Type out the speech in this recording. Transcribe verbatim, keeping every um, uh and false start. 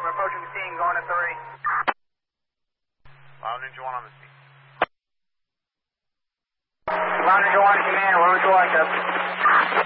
we're approaching the scene, going to three. Loud Ninja one on the scene. Loud Ninja one, command, where would you like us?